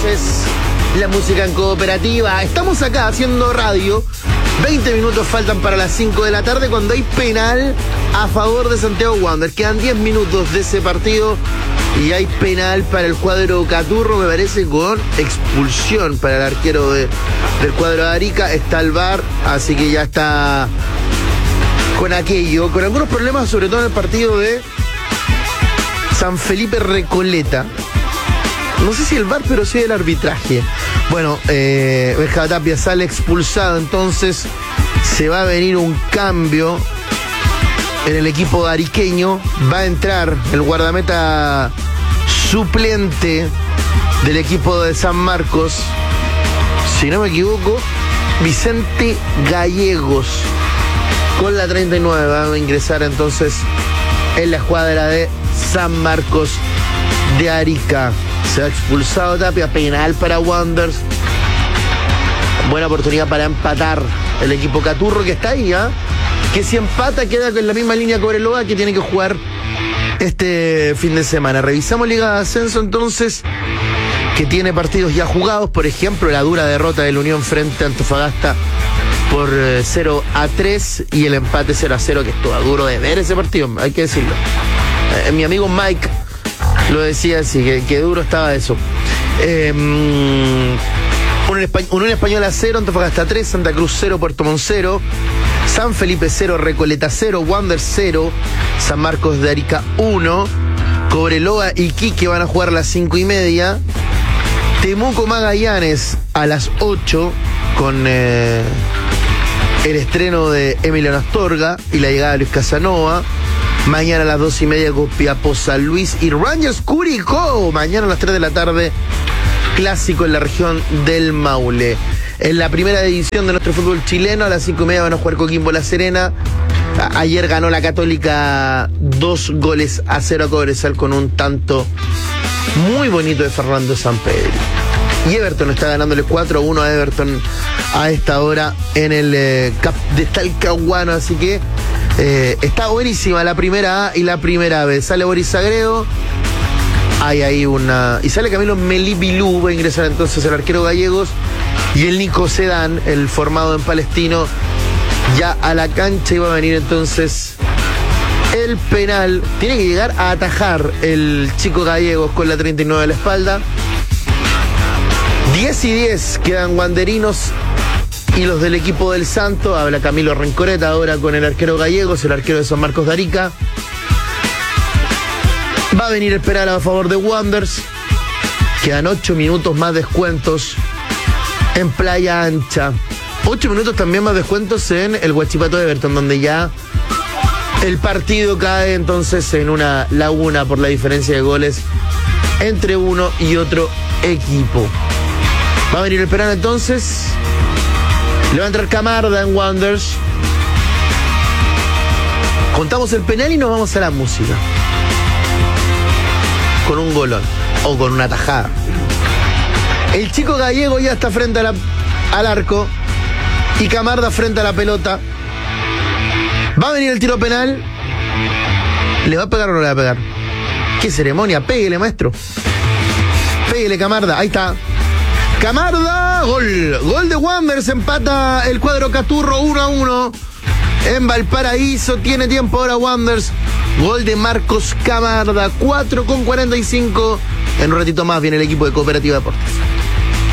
es la música en cooperativa. Estamos acá haciendo radio. 20 minutos faltan para las 5 de la tarde cuando hay penal a favor de Santiago Wanderers. Quedan 10 minutos de ese partido y hay penal para el cuadro Caturro, me parece, con expulsión para el arquero del cuadro de Arica. Está el VAR, así que ya está con aquello, con algunos problemas, sobre todo en el partido de San Felipe Recoleta. No sé si el VAR, pero sí el arbitraje. Bueno, Benja Tapia sale expulsado, entonces se va a venir un cambio en el equipo ariqueño. Va a entrar el guardameta suplente del equipo de San Marcos, si no me equivoco, Vicente Gallegos, con la 39. Va a ingresar entonces en la escuadra de San Marcos de Arica. Se ha expulsado Tapia, penal para Wanderers. Buena oportunidad para empatar el equipo Caturro, que está ahí, que si empata queda con la misma línea Cobreloa, que tiene que jugar este fin de semana. Revisamos Liga de Ascenso entonces, que tiene partidos ya jugados. Por ejemplo, la dura derrota de la Unión frente a Antofagasta por 0-3 y el empate 0-0, que estuvo duro de ver ese partido, hay que decirlo. Mi amigo Mike lo decía así, que duro estaba eso. Unión Española 0, Antofagasta 3, Santa Cruz 0, Puerto Montt 0, San Felipe 0, Recoleta 0, Wanderers 0, San Marcos de Arica 1, Cobreloa y Quique van a jugar a las 5:30, Temuco Magallanes a las 8 con el estreno de Emiliano Astorga y la llegada de Luis Casanova. Mañana a las 2:30 Copiapó San Luis y Rangers Curicó. Mañana a las 3 de la tarde, clásico en la región del Maule. En la primera división de nuestro fútbol chileno, a las 5:30 van a jugar Coquimbo La Serena. Ayer ganó la Católica 2-0 a Cobresal con un tanto muy bonito de Fernando Sampedri. Y Everton está ganándole 4-1 a Everton a esta hora en el Cap de Talcahuano, así que está buenísima la primera A y la primera B. Sale Boris Sagredo, hay ahí una... y sale Camilo Melibilú, va a ingresar entonces el arquero Gallegos, y el Nico Sedán, el formado en Palestino, ya a la cancha, y va a venir entonces el penal. Tiene que llegar a atajar el chico Gallegos con la 39 a la espalda. 10-10 quedan wanderinos y los del equipo del Santo. Habla Camilo Rencoreta ahora con el arquero Gallegos, el arquero de San Marcos de Arica. Va a venir el penal a favor de Wanderers. Quedan 8 minutos más descuentos en Playa Ancha. 8 minutos también más descuentos en el Huachipato de Everton, donde ya el partido cae entonces en una laguna por la diferencia de goles entre uno y otro equipo. Va a venir el penal entonces. Le va a entrar Camarda en Wanderers. Contamos el penal y nos vamos a la música. Con un golón o con una tajada. El chico Gallego ya está frente al arco y Camarda frente a la pelota. Va a venir el tiro penal. ¿Le va a pegar o no le va a pegar? ¡Qué ceremonia! Péguele, maestro. Péguele, Camarda. Ahí está. Camarda, gol de Wanderers, empata el cuadro Caturro 1-1 en Valparaíso. Tiene tiempo ahora Wanderers. Gol de Marcos Camarda, 4:45. En un ratito más viene el equipo de Cooperativa Deportes.